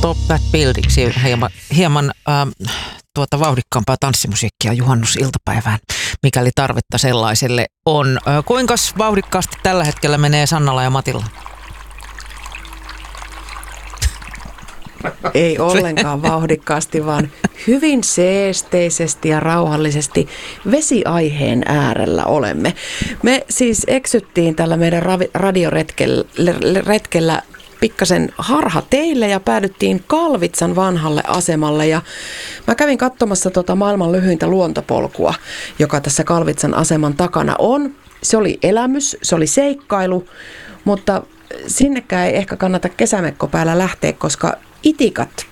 Stop That Buildingsi hieman vauhdikkaampaa tanssimusiikkia juhannusiltapäivään, mikäli tarvetta sellaiselle on. Kuinka vauhdikkaasti tällä hetkellä menee Sannalla ja Matilla? Ei ollenkaan vauhdikkaasti, vaan hyvin seesteisesti ja rauhallisesti vesiaiheen äärellä olemme. Me siis eksyttiin tällä meidän radioretkellä pikkasen harhateille ja päädyttiin Kalvitsan vanhalle asemalle. Ja mä kävin katsomassa maailman lyhyintä luontopolkua, joka tässä Kalvitsan aseman takana on. Se oli elämys, se oli seikkailu, mutta sinnekään ei ehkä kannata kesämekko päällä lähteä, koska itikat